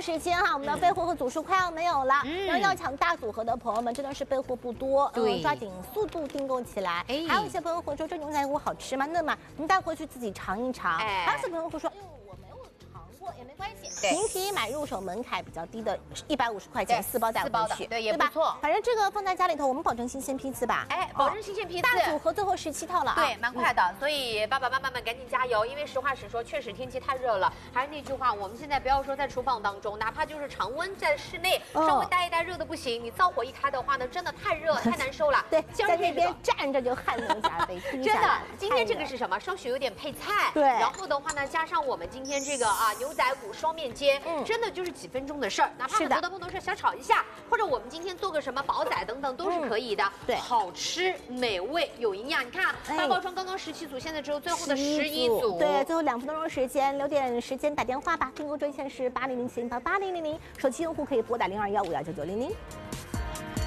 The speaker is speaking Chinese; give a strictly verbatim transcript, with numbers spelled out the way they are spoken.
时间哈，我们的备货和组数快要没有了， 嗯、 然后要抢大组合的朋友们真的是备货不多， 对， 嗯、抓紧速度订购起来。 哎， 还有一些朋友会说这牛仔骨好吃吗？嫩吗？您带回去自己尝一尝。哎，还有些朋友会说，哎呦，我没有尝过也没关系，您可以买入手门槛比较低的，一百五十块钱四包带回去， 对，也不错。 反正这个放在家里头，我们保证新鲜批次吧。 哎，保证新鲜批次。 大组合最后十七套了啊， 对，蛮快的。所以爸爸妈妈们赶紧加油，因为实话实说，确实天气太热了。还是那句话，我们现在不要说在厨房当中，哪怕就是常温在室内，稍微待一待热的不行，你灶火一开的话呢，真的太热太难受了。 对，在那边站着就汗流浃背， 真的。今天这个是什么？稍许有点配菜， 对。 然后的话呢，加上我们今天这个啊牛仔骨双面煎，嗯，真的就是几分钟的事儿。哪怕很多的朋友说想炒一下，或者我们今天做个什么煲仔等等都是可以的。对，好吃美味有营养。你看大包装刚刚十七组，现在只有最后的十一组。 对，最后两分钟时间，留点时间打电话吧。订购专线是八零零七零八八零零零，手机用户可以拨打零二幺五幺九九零零。